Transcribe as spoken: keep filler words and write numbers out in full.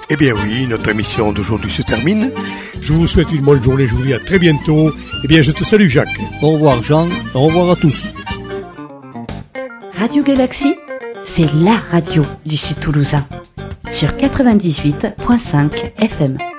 Eh bien oui, notre émission d'aujourd'hui se termine. Je vous souhaite une bonne journée, je vous dis à très bientôt. Eh bien, je te salue Jacques. Au revoir Jean, au revoir à tous. Radio Galaxie, c'est la radio du Sud Toulousain. Sur quatre-vingt-dix-huit virgule cinq F M.